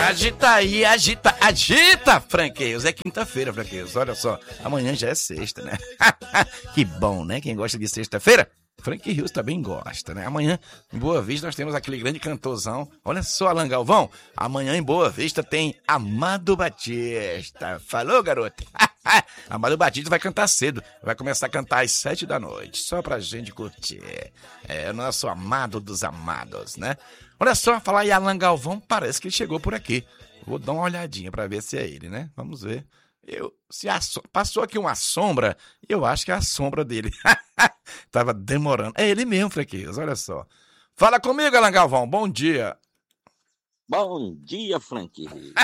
Agita aí, agita, Franqueiros. É quinta-feira, Franqueiros. Olha só, amanhã já é sexta, né? Que bom, né? Quem gosta de sexta-feira, Frank Rios também gosta, né? Amanhã, em Boa Vista, nós temos aquele grande cantorzão. Olha só, Alan Galvão. Amanhã, em Boa Vista, tem Amado Batista. Falou, garoto? Amado Batista vai cantar cedo. Vai começar a cantar às 7 da noite. Só pra gente curtir. É o nosso amado dos amados, né? Olha só, falar em Alan Galvão, parece que ele chegou por aqui. Vou dar uma olhadinha pra ver se é ele, né? Vamos ver. Passou aqui uma sombra, eu acho que é a sombra dele. Tava demorando. É ele mesmo, Franquinhos, olha só. Fala comigo, Alan Galvão, bom dia. Bom dia, Frank.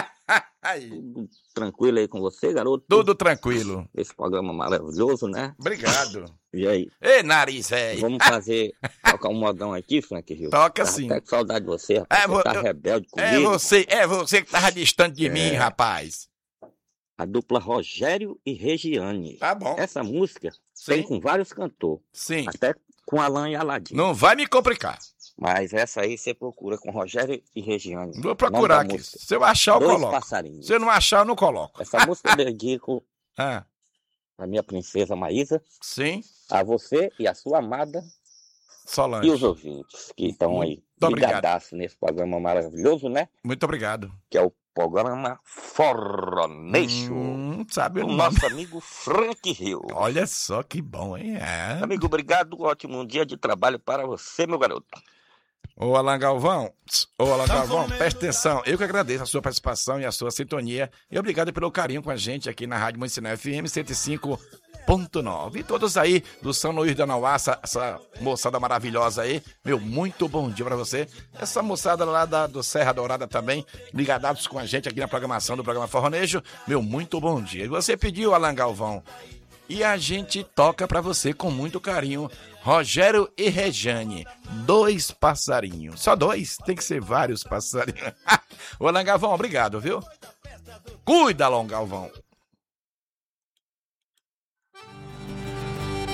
Tudo tranquilo aí com você, garoto? Tudo tranquilo. Esse programa maravilhoso, né? Obrigado. E aí? Ei, nariz, velho. Vamos tocar um modão aqui, Frank Rio? Toca sim. Até com saudade de você, rapaz. Você tá rebelde comigo. É você que tava distante de mim, rapaz. A dupla Rogério e Regiane. Tá bom. Essa música tem com vários cantores. Sim. Até com Alan e Aladim. Não vai me complicar. Mas essa aí você procura com Rogério e Regiane. Vou procurar aqui. Música. Se eu achar, eu Dois coloco. Passarinhos. Se eu não achar, eu não coloco. Essa música eu dedico a minha princesa Maísa. Sim. A você e a sua amada Solange. E os ouvintes que estão aí ligadaço nesse programa maravilhoso, né? Muito obrigado. Que é o programa Forronejo. Sabe o nosso amigo Frank Rio. Olha só que bom, hein? É. Amigo, obrigado. Ótimo dia de trabalho para você, meu garoto. Ô Alan Galvão, presta atenção. Eu que agradeço a sua participação e a sua sintonia. E obrigado pelo carinho com a gente aqui na Rádio Municipal FM 105.9. E todos aí do São Luís da Nauaça, essa moçada maravilhosa aí. Meu, muito bom dia pra você. Essa moçada lá do Serra Dourada também, ligadados com a gente aqui na programação do programa Forronejo. Meu, muito bom dia. E você pediu, Alan Galvão. E a gente toca pra você com muito carinho. Rogério e Regiane, 2 passarinhos. Só 2? Tem que ser vários passarinhos. Ô, Alan Galvão, obrigado, viu? Cuida, Alan Galvão.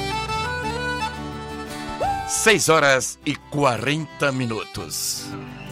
6 horas e 40 minutos.